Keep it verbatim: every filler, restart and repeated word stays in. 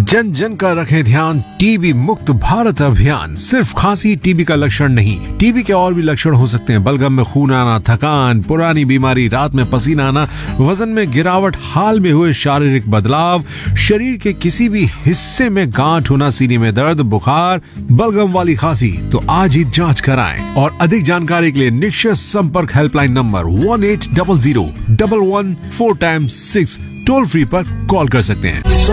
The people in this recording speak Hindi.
जन जन का रखे ध्यान, टीबी मुक्त भारत अभियान। सिर्फ खांसी टीबी का लक्षण नहीं, टीबी के और भी लक्षण हो सकते हैं। बलगम में खून आना, थकान, पुरानी बीमारी, रात में पसीना आना, वजन में गिरावट, हाल में हुए शारीरिक बदलाव, शरीर के किसी भी हिस्से में गांठ होना, सीने में दर्द, बुखार, बलगम वाली खांसी, तो आज ही जांच कराएं। और अधिक जानकारी के लिए निश्चित संपर्क helpline number one eight double zero double one four times six toll free पर कॉल कर सकते हैं।